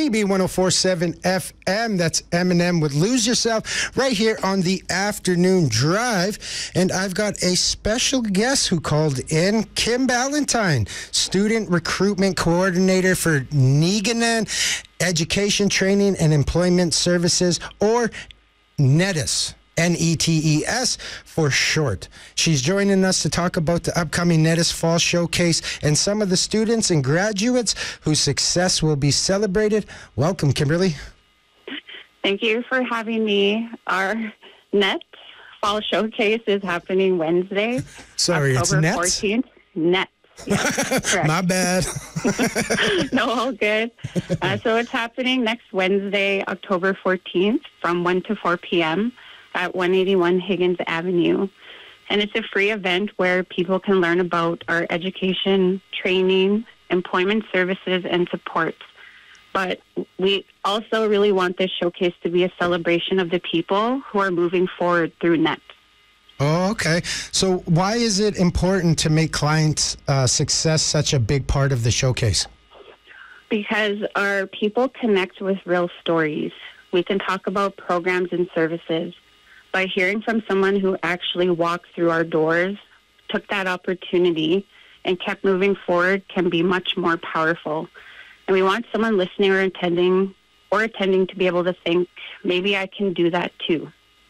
CB 104.7 FM. That's Eminem with Lose Yourself right here on the Afternoon Drive. And I've got a special guest who called in, Kim Ballantyne, Student Recruitment Coordinator for Neenganan Education, Training, and Employment Services, or NETES. NETES for short. She's joining us to talk about the upcoming NETES Fall Showcase and some of the students and graduates whose success will be celebrated. Welcome, Kimberly. Thank you for having me. Our NETS Fall Showcase is happening Wednesday, Sorry, October it's NETS? 14th. NETS. Yes, correct. My bad. No, all good. So it's happening next Wednesday, October 14th from 1 to 4 p.m. at 181 Higgins Avenue. And it's a free event where people can learn about our education, training, employment services, and supports. But we also really want this showcase to be a celebration of the people who are moving forward through NETS. Oh, okay. So why is it important to make clients' success such a big part of the showcase? Because our people connect with real stories. We can talk about programs and services. By hearing from someone who actually walked through our doors, took that opportunity, and kept moving forward can be much more powerful. And we want someone listening or attending to be able to think, maybe I can do that too.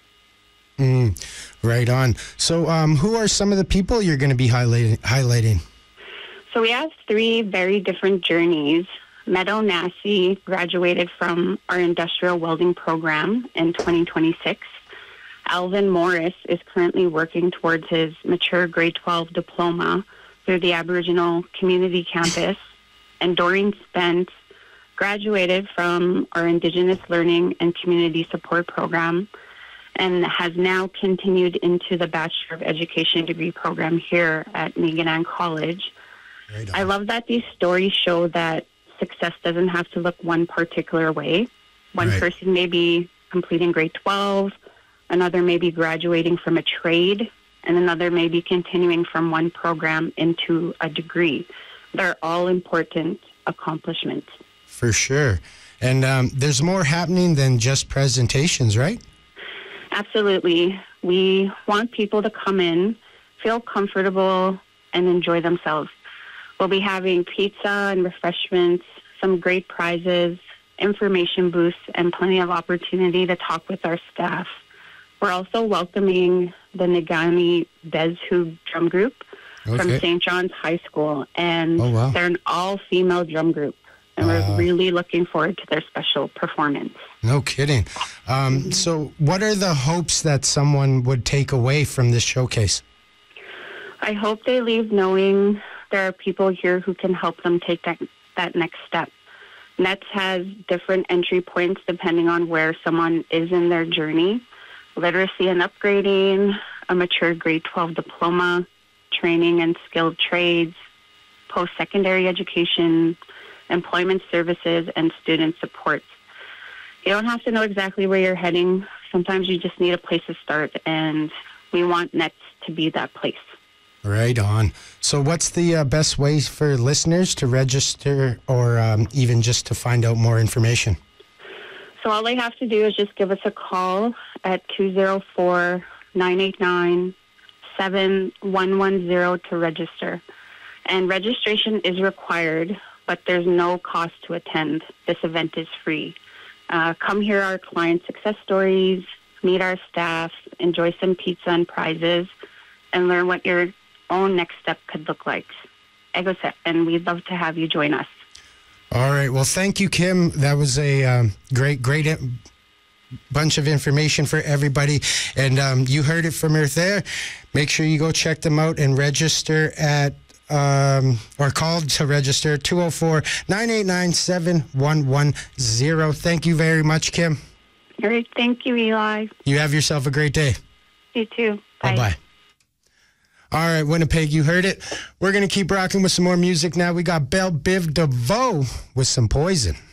Right on. So who are some of the people you're going to be highlighting? So we have 3 very different journeys. Meadow Nassi graduated from our industrial welding program in 2026. Alvin Morris is currently working towards his mature grade 12 diploma through the Aboriginal Community Campus. And Doreen Spence graduated from our Indigenous Learning and Community Support program and has now continued into the Bachelor of Education degree program here at Neenganan College. I love that these stories show that success doesn't have to look one particular way. One person may be completing grade 12, another may be graduating from a trade, and another may be continuing from one program into a degree. They're all important accomplishments. For sure. And there's more happening than just presentations, right? Absolutely. We want people to come in, feel comfortable, and enjoy themselves. We'll be having pizza and refreshments, some great prizes, information booths, and plenty of opportunity to talk with our staff. We're also welcoming the Nagani Bezhoog drum group from St. John's High School, and they're an all-female drum group, and we're really looking forward to their special performance. No kidding. So what are the hopes that someone would take away from this showcase? I hope they leave knowing there are people here who can help them take that next step. NETS has different entry points depending on where someone is in their journey. Literacy and upgrading, a mature grade 12 diploma, training and skilled trades, post-secondary education, employment services, and student supports. You don't have to know exactly where you're heading. Sometimes you just need a place to start, and we want NETS to be that place. Right on. So what's the best ways for listeners to register or even just to find out more information? So all they have to do is just give us a call at 204-989-7110 to register. And registration is required, but there's no cost to attend. This event is free. Come hear our client success stories, meet our staff, enjoy some pizza and prizes, and learn what your own next step could look like. And we'd love to have you join us. All right. Well, thank you, Kim. That was a great bunch of information for everybody. And you heard it from her there. Make sure you go check them out and register at or call to register 204-989-7110. Thank you very much, Kim. All right. Thank you, Eli. You have yourself a great day. You too. Bye. Bye-bye. All right, Winnipeg, you heard it. We're going to keep rocking with some more music now. We got Belle Biv DeVoe with some Poison.